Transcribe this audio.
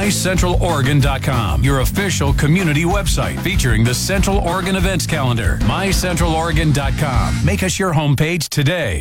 MyCentralOregon.com, your official community website featuring the Central Oregon events calendar. MyCentralOregon.com. Make us your homepage today.